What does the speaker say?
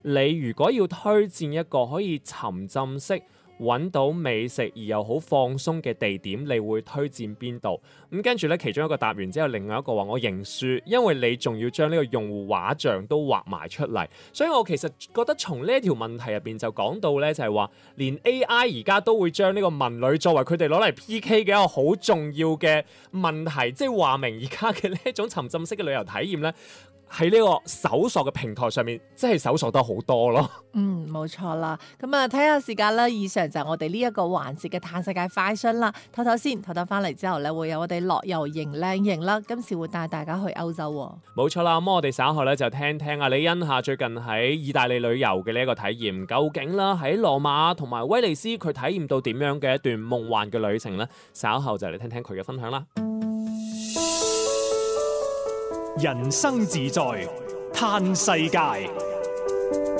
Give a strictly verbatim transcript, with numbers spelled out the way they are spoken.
你如果要推薦一個可以沉浸式揾到美食而又好放鬆嘅地點，你會推薦邊度？咁跟住咧，其中一個答完之後，另外一個話我認輸，因為你仲要將呢個用戶畫像都畫埋出嚟。所以我其實覺得從呢一條問題入邊就講到咧，就係話連 A I 而家都會將呢個文旅作為佢哋攞嚟 P K 嘅一個好重要嘅問題，即係話明而家嘅呢一種沉浸式嘅旅遊體驗咧，喺呢個搜索嘅平台上面，真係搜索得好多咯。 嗯，冇錯啦。咁啊，睇下時間啦。以上就係我哋呢一個環節嘅嘆世界快訊啦。唞唞先，唞唞翻嚟之後咧，會有我哋樂遊型靚型啦。今次會帶大家去歐洲喎。 冇錯啦。咁我哋稍後咧就聽聽阿李欣下最近喺意大利旅遊嘅呢一個體驗，究竟啦喺羅馬同埋威尼斯佢體驗到點樣嘅一段夢幻嘅旅程咧？稍後就嚟聽聽佢嘅分享啦。 人生自在嘆世界。